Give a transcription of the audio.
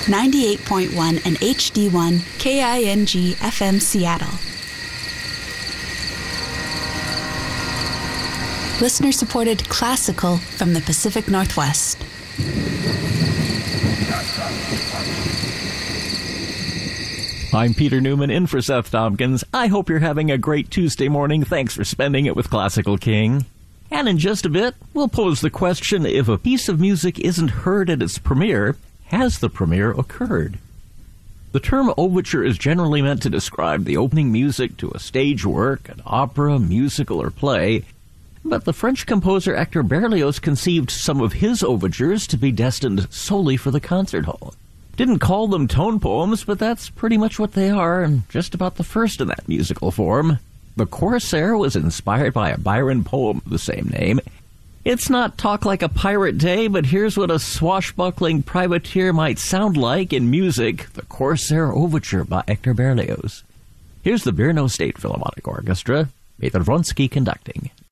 98.1 and HD1 KING FM Seattle. Listener-supported classical from the Pacific Northwest. I'm Peter Newman in for Seth Tompkins. I hope you're having a great Tuesday morning. Thanks for spending it with Classical King. And in just a bit, we'll pose the question, if a piece of music isn't heard at its premiere, has the premiere occurred? The term overture is generally meant to describe the opening music to a stage work, an opera, musical, or play. But the French composer Hector Berlioz conceived some of his overtures to be destined solely for the concert hall. Didn't call them tone poems, but that's pretty much what they are, and just about the first in that musical form. The Corsair was inspired by a Byron poem of the same name. It's not Talk Like a Pirate Day, but here's what a swashbuckling privateer might sound like in music, the Corsair Overture by Hector Berlioz. Here's the Brno State Philharmonic Orchestra, Peter Vronsky conducting.